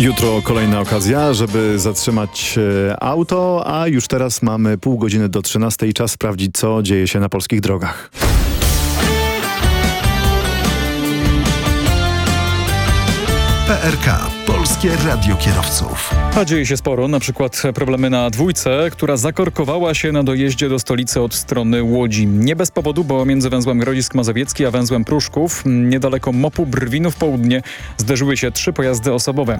Jutro kolejna okazja, żeby zatrzymać auto, a już teraz mamy pół godziny do 13 i czas sprawdzić, co dzieje się na polskich drogach. PRK. Polskie Radio Kierowców. A dzieje się sporo, na przykład problemy na dwójce, która zakorkowała się na dojeździe do stolicy od strony Łodzi. Nie bez powodu, bo między węzłem Grodzisk Mazowiecki a węzłem Pruszków, niedaleko MOP-u Brwinów Południe, zderzyły się 3 pojazdy osobowe.